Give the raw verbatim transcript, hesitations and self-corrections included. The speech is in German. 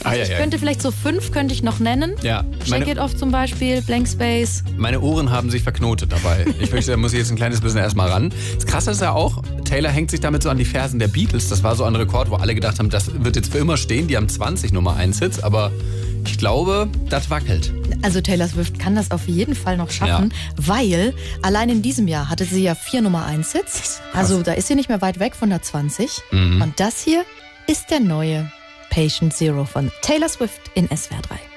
Ah, ja, ich ja. könnte vielleicht so fünf könnte ich noch nennen. Ja, Shake meine, It Off zum Beispiel, Blank Space. meine Ohren haben sich verknotet dabei. Ich möchte, da muss ich jetzt ein kleines bisschen erstmal ran. Das Krasse ist ja auch, Taylor hängt sich damit so an die Fersen der Beatles. Das war so ein Rekord, wo alle gedacht haben, das wird jetzt für immer stehen. Die haben zwanzig Nummer eins Hits, aber ich glaube, das wackelt. Also Taylor Swift kann das auf jeden Fall noch schaffen, ja. weil allein in diesem Jahr hatte sie ja vier Nummer eins Hits. Also da ist sie nicht mehr weit weg von der zwanzig. Mhm. Und das hier ist der neue Patient Zero von Taylor Swift in S W R drei.